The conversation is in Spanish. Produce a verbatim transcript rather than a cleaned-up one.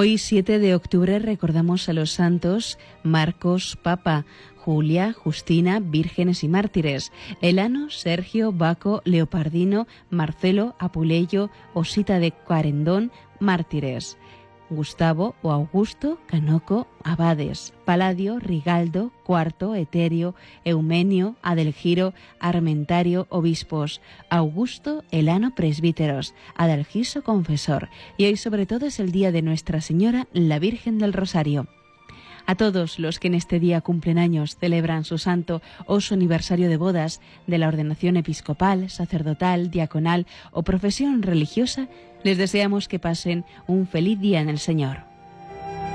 Hoy, siete de octubre, recordamos a los santos Marcos, Papa, Julia, Justina, vírgenes y mártires, Elano, Sergio, Baco, Leopardino, Marcelo, Apuleyo, Osita de Quarendón, mártires, Gustavo o Augusto, Canoco, abades, Paladio, Rigaldo, Cuarto, Eterio, Eumenio, Adelgiro, Armentario, obispos, Augusto, Elano, presbíteros, Adalgiso, confesor. Y hoy sobre todo es el día de Nuestra Señora, la Virgen del Rosario. A todos los que en este día cumplen años, celebran su santo o su aniversario de bodas, de la ordenación episcopal, sacerdotal, diaconal o profesión religiosa, les deseamos que pasen un feliz día en el Señor.